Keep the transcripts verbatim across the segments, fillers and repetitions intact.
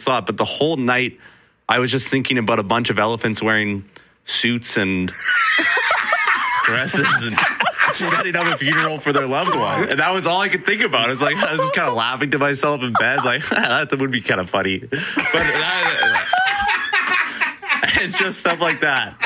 thought, but the whole night I was just thinking about a bunch of elephants wearing suits and dresses and setting up a funeral for their loved one. And that was all I could think about. I was like, I was just kind of laughing to myself in bed, like, that would be kind of funny. But that, it's just stuff like that.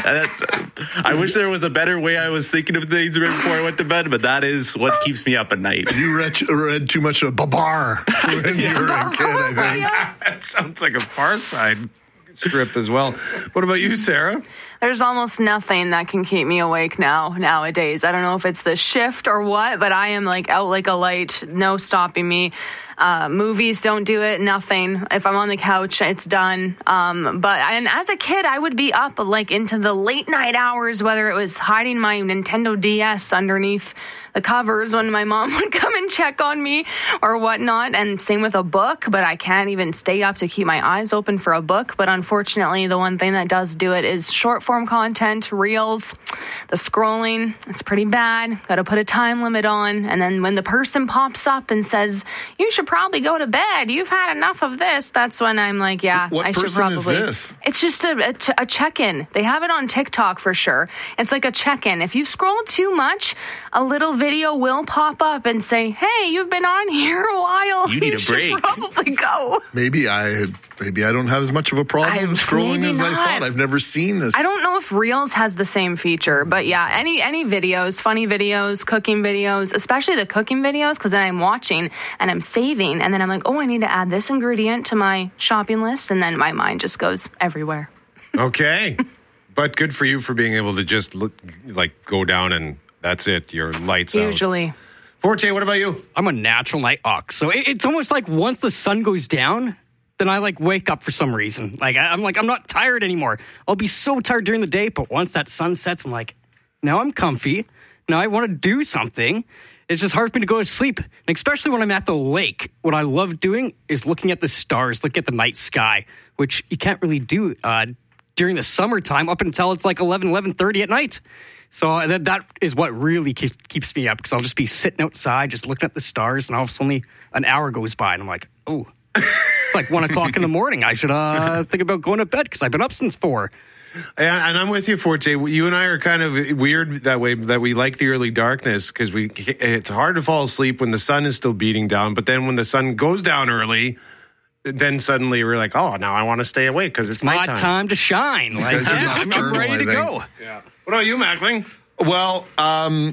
I wish there was a better way I was thinking of things right before I went to bed, but that is what keeps me up at night. You read, read too much of Babar when you were a kid, I think. That sounds like a Far Side strip as well. What about you, Sarah? There's almost nothing that can keep me awake now, nowadays. I don't know if it's the shift or what, but I am like out like a light, no stopping me. Uh, movies don't do it, nothing. If I'm on the couch, it's done. Um, but, and as a kid, I would be up like into the late night hours, whether it was hiding my Nintendo D S underneath the covers when my mom would come and check on me or whatnot. And same with a book, but I can't even stay up to keep my eyes open for a book. But unfortunately, the one thing that does do it is short form content, reels, the scrolling. It's pretty bad. Got to put a time limit on. And then when the person pops up and says, you should probably go to bed, you've had enough of this, that's when I'm like, yeah, what I should person probably. Is this? It's just a, a, a check-in. They have it on TikTok for sure. It's like a check-in. If you scroll too much, a little video will pop up and say, hey, you've been on here a while. You need a break. You should probably go. Maybe I maybe I don't have as much of a problem I- scrolling maybe as I not. thought. I've never seen this. I don't know if Reels has the same feature, but yeah, any any videos, funny videos, cooking videos, especially the cooking videos, because then I'm watching and I'm saving, and then I'm like, oh, I need to add this ingredient to my shopping list, and then my mind just goes everywhere. Okay. But good for you for being able to just look, like go down and that's it. Your lights out. Usually. Forte, what about you? I'm a natural night ox. So it, it's almost like once the sun goes down, then I like wake up for some reason. Like I, I'm like, I'm not tired anymore. I'll be so tired during the day, but once that sun sets, I'm like, now I'm comfy. Now I want to do something. It's just hard for me to go to sleep. And especially when I'm at the lake. What I love doing is looking at the stars, looking at the night sky, which you can't really do uh, during the summertime up until it's like eleven, eleven thirty at night. So that that is what really keep, keeps me up, because I'll just be sitting outside, just looking at the stars, and all of a sudden an hour goes by, and I'm like, oh, it's like one o'clock in the morning. I should uh, think about going to bed because I've been up since four. And, and I'm with you, Forte. You and I are kind of weird that way, that we like the early darkness because we it's hard to fall asleep when the sun is still beating down. But then when the sun goes down early, then suddenly we're like, oh, now I want to stay awake because it's, It's my nighttime. time to shine. Like, guys are yeah, I'm, I'm nocturnal, ready I to think. go. Yeah. What about you, Mackling? Well, um,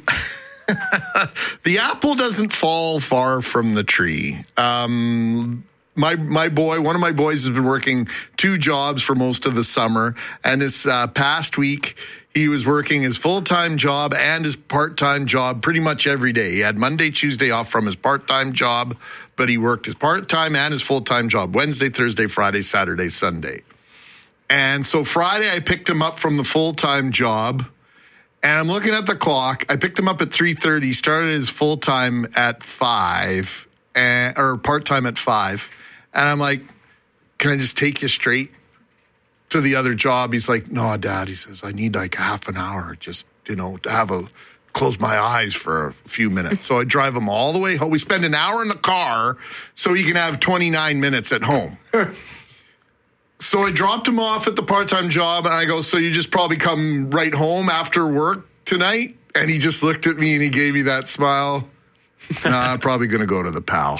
the apple doesn't fall far from the tree. Um, my my boy, one of my boys has been working two jobs for most of the summer, and this uh, past week he was working his full-time job and his part-time job pretty much every day. He had Monday, Tuesday off from his part-time job, but he worked his part-time and his full-time job Wednesday, Thursday, Friday, Saturday, Sunday. And so Friday I picked him up from the full-time job. And I'm looking at the clock. I picked him up at three thirty, started his full-time at five, and, or part-time at five. And I'm like, can I just take you straight to the other job? He's like, no, Dad. He says, I need like half an hour just, you know, to have a, close my eyes for a few minutes. So I drive him all the way home. We spend an hour in the car so he can have twenty-nine minutes at home. So I dropped him off at the part-time job, and I go, so you just probably come right home after work tonight? And he just looked at me, and he gave me that smile. Nah, I'm probably going to go to the Pal.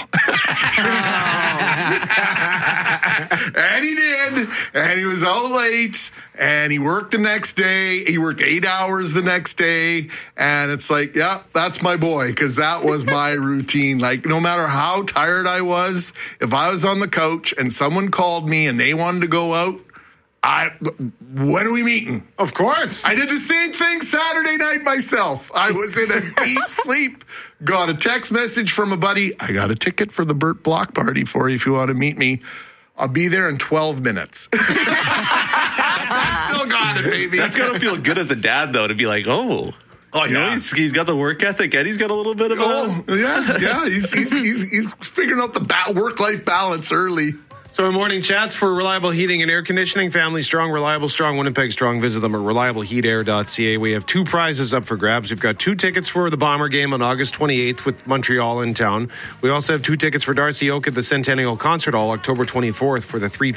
And he did. And he was out late. And he worked the next day. He worked eight hours the next day. And it's like, yeah, that's my boy, because that was my routine. Like, no matter how tired I was, if I was on the couch and someone called me and they wanted to go out, I, when are we meeting? Of course. I did the same thing Saturday night myself. I was in a deep sleep, got a text message from a buddy. I got a ticket for the Burt Block party for you if you want to meet me. I'll be there in twelve minutes. I still got it, baby. That's got to feel good as a dad, though, to be like, oh. Oh, You know, yeah. he's, he's got the work ethic and he's got a little bit of a... Oh, yeah, yeah. He's, he's, he's, he's figuring out the ba- work-life balance early. So our morning chats for Reliable Heating and Air Conditioning, Family Strong, Reliable Strong, Winnipeg Strong. Visit them at reliable heat air dot c a. We have two prizes up for grabs. We've got two tickets for the Bomber game on August twenty-eighth with Montreal in town. We also have two tickets for Darcy Oak at the Centennial Concert Hall October twenty-fourth for the three